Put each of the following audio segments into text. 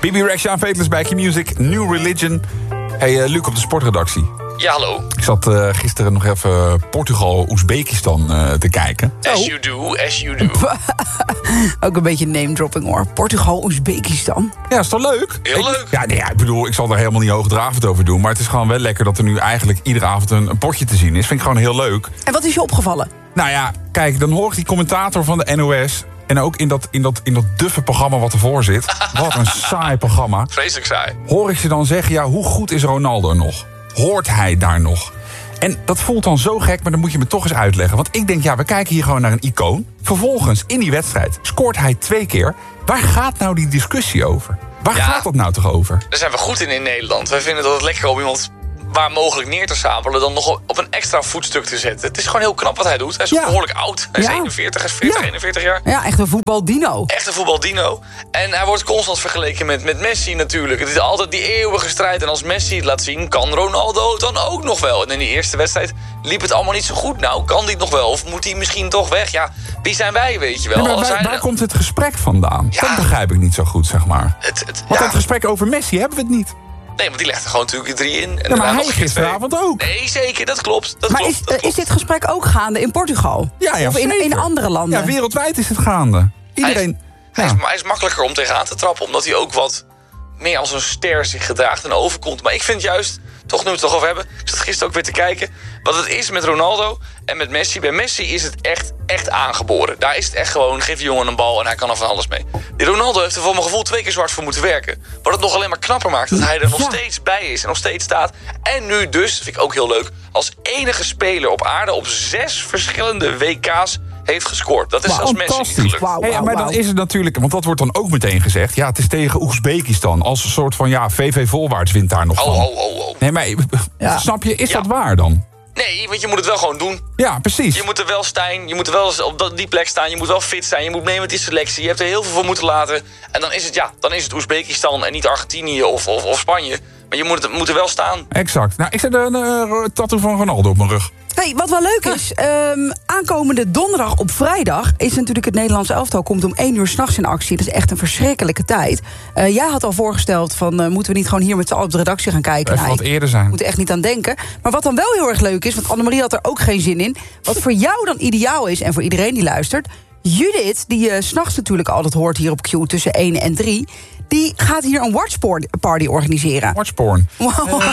Bibi Rexha en Fateless bij Q-Music, New Religion. Hey, Luc op de sportredactie. Ja, hallo. Ik zat gisteren nog even Portugal-Oezbekistan te kijken. As you do. Ook een beetje name-dropping hoor. Portugal, Oezbekistan. Ja, is toch leuk? Heel leuk. Ik bedoel, ik zal er helemaal niet hoogdravend over doen. Maar het is gewoon wel lekker dat er nu eigenlijk iedere avond een potje te zien is. Vind ik gewoon heel leuk. En wat is je opgevallen? Nou ja, kijk, dan hoor ik die commentator van de NOS... en ook in dat duffe programma wat ervoor zit... wat een saai programma... Vreselijk saai. hoor ik ze dan zeggen, ja, hoe goed is Ronaldo nog? Hoort hij daar nog? En dat voelt dan zo gek, maar dan moet je me toch eens uitleggen. Want ik denk, ja, we kijken hier gewoon naar een icoon. Vervolgens, in die wedstrijd, scoort hij 2 keer. Waar gaat nou die discussie over? Waar gaat dat nou toch over? Daar zijn we goed in Nederland. Wij vinden dat het lekker om iemand waar mogelijk neer te stapelen... dan nog op een extra voetstuk te zetten. Het is gewoon heel knap wat hij doet. Hij is ook behoorlijk oud. Hij is 41, hij is 40, 41 jaar. Ja, echt een voetbaldino. Echt een voetbaldino. En hij wordt constant vergeleken met Messi natuurlijk. Het is altijd die eeuwige strijd. En als Messi het laat zien, kan Ronaldo het dan ook nog wel. En in die eerste wedstrijd liep het allemaal niet zo goed. Nou, kan die het nog wel? Of moet hij misschien toch weg? Ja, wie zijn wij, weet je wel? Nee, waar komt het gesprek vandaan? Ja. Dat begrijp ik niet zo goed, zeg maar. Want het gesprek over Messi hebben we het niet. Nee, want die legt er gewoon natuurlijk 3 in. En Ja, maar hij nog gisteravond ook. Nee, zeker, dat klopt. Dat Maar klopt. is dit gesprek ook gaande in Portugal? Ja, Of in zeker. andere landen? Ja, wereldwijd is het gaande. Iedereen... Hij is makkelijker om tegenaan te trappen... omdat hij ook wat meer als een ster zich gedraagt en overkomt. Maar ik vind juist, toch nu we het toch over hebben... ik zat gisteren ook weer te kijken... wat het is met Ronaldo en met Messi. Bij Messi is het echt aangeboren. Daar is het echt gewoon, geef die jongen een bal... en hij kan er van alles mee. Die Ronaldo heeft er voor mijn gevoel 2 keer zwart voor moeten werken. Wat het nog alleen maar knapper maakt... dat hij er nog steeds bij is en nog steeds staat. En nu dus, dat vind ik ook heel leuk... als enige speler op aarde op 6 verschillende WK's... heeft gescoord. Dat is zelfs Messi niet gelukt. Maar dan is het natuurlijk, want dat wordt dan ook meteen gezegd... ja, het is tegen Oezbekistan. Als een soort van, ja, VV Volwaarts wint daar nog van. Oh. Nee, maar snap je, is dat waar dan? Nee, want je moet het wel gewoon doen. Ja, precies. Je moet er wel staan, je moet er wel op die plek staan... je moet wel fit zijn, je moet mee met die selectie... je hebt er heel veel voor moeten laten. En dan is het Oezbekistan en niet Argentinië of Spanje. Maar je moet er wel staan. Exact. Nou, ik zet een tattoo van Ronaldo op mijn rug. Hey, wat wel leuk is, aankomende donderdag op vrijdag... is natuurlijk het Nederlands elftal komt om 1 uur 's nachts in actie. Dat is echt een verschrikkelijke tijd. Jij had al voorgesteld van, moeten we niet gewoon hier met z'n allen op de redactie gaan kijken? Even wat eerder zijn. Moet er echt niet aan denken. Maar wat dan wel heel erg leuk is, want Annemarie had er ook geen zin in... wat voor jou dan ideaal is en voor iedereen die luistert... Judith, die je 's nachts natuurlijk altijd hoort hier op Q tussen 1 en 3... die gaat hier een watchparty organiseren. Watchporn. Wow.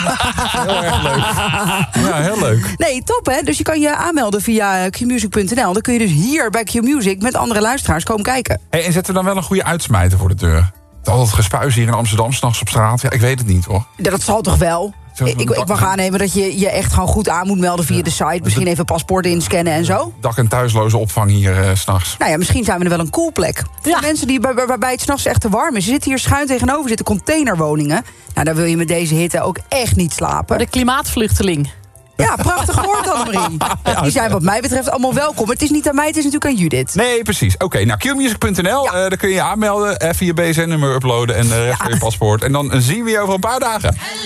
Heel erg leuk. Ja, heel leuk. Nee, top hè. Dus je kan je aanmelden via qmusic.nl. Dan kun je dus hier bij Q-Music met andere luisteraars komen kijken. Hey, en zetten we dan wel een goede uitsmijter voor de deur? Al dat gespuis hier in Amsterdam, 's nachts op straat. Ja, ik weet het niet hoor. Ja, dat zal toch wel? Ik mag aannemen dat je je echt gewoon goed aan moet melden via de site. Misschien even paspoort inscannen en zo. Dak- en thuisloze opvang hier 's nachts. Nou ja, misschien zijn we er wel een cool plek. Voor mensen die, waarbij het 's nachts echt te warm is. Er zitten hier schuin tegenover zitten containerwoningen. Nou, daar wil je met deze hitte ook echt niet slapen. De klimaatvluchteling. Ja, prachtig woord, Annemarie. Die zijn wat mij betreft allemaal welkom. Het is niet aan mij, het is natuurlijk aan Judith. Nee, precies. Oké, nou, qmusic.nl, daar kun je je aanmelden. Even je BSN-nummer uploaden en je paspoort. En dan zien we je over een paar dagen.